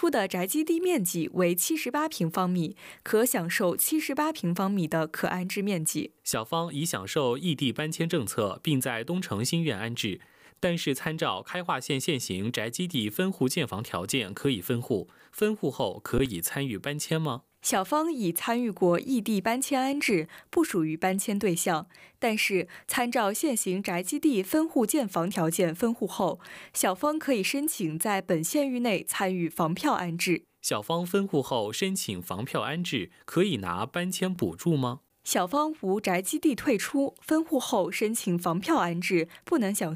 出的宅基地面积为78平方米，可享受78平方米的可安置面积。 小芳已享受异地搬迁政策，并在东城新苑安置。但是参照开化县现行宅基地分户建房条件，可以分户，分户后可以参与搬迁吗？ 小芳已参与过异地搬迁安置，不属于搬迁对象。但是参照现行宅基地分户建房条件分户后，小芳可以申请在本县域内参与房票安置。 小芳分户后申请房票安置，可以拿搬迁补助吗？ 小芳无宅基地退出，分户后申请房票安置，不能享